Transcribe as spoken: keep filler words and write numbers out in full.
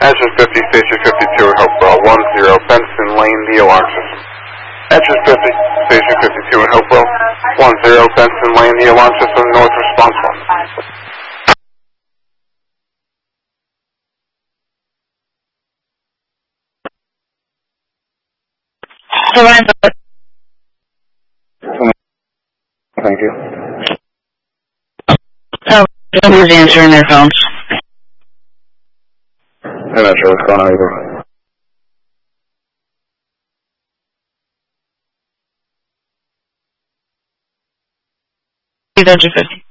Engine fifty, Station fifty-two at Hopewell, one zero, Benson Lane, the alarm system. Engine fifty, Station fifty-two at Hopewell, one zero, Benson Lane, the alarm system, north response one. Thank you. Oh, nobody's answering their phones. I'm not sure what's going on either. Engine fifty.